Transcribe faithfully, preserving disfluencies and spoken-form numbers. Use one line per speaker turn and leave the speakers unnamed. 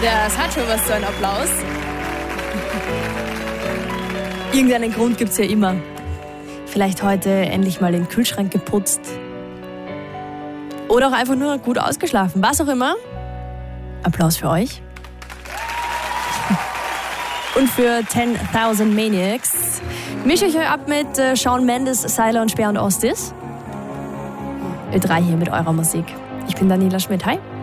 Das hat schon was, so ein Applaus.
Irgendeinen Grund gibt's ja immer. Vielleicht heute endlich mal den Kühlschrank geputzt. Oder auch einfach nur gut ausgeschlafen. Was auch immer. Applaus für euch. Und für zehntausend Maniacs mische ich euch ab mit äh, Shawn Mendes, Seiler und Speer und Ostis. Ihr drei hier mit eurer Musik. Ich bin Daniela Schmidt. Hi.